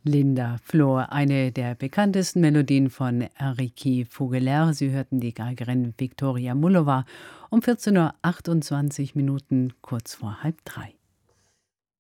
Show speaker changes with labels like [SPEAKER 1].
[SPEAKER 1] Linda Flor, eine der bekanntesten Melodien von Enrique Vogeler. Sie hörten die Geigerin Viktoria Mullova um 14:28 Uhr, kurz vor 14:30.